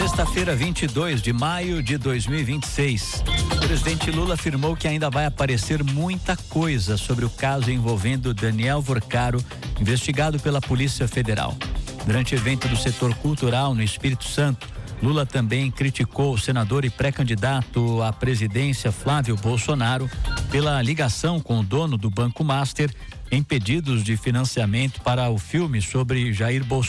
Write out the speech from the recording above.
Sexta-feira, 22 de maio de 2026. O presidente Lula afirmou que ainda vai aparecer muita coisa sobre o caso envolvendo Daniel Vorcaro, investigado pela Polícia Federal. Durante evento do setor cultural no Espírito Santo, Lula também criticou o senador e pré-candidato à presidência Flávio Bolsonaro pela ligação com o dono do Banco Master em pedidos de financiamento para o filme sobre Jair Bolsonaro.